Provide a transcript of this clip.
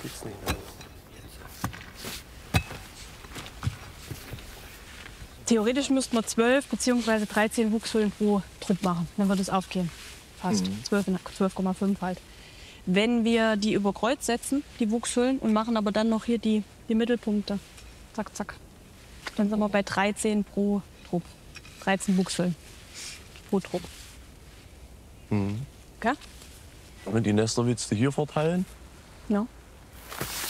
Geht's nicht mehr. Theoretisch müssten wir 12 bzw. 13 Wuchshöhlen pro Trupp machen. Dann würde es aufgehen. Fast. 12,5 halt. Wenn wir die über Kreuz setzen, die Wuchshöhlen, und machen aber dann noch hier die Mittelpunkte. Zack, zack. Dann sind wir bei 13 pro Trupp. 13 Wuchshöhlen pro Trupp. Okay? Und die Nester willst du hier verteilen? Ja.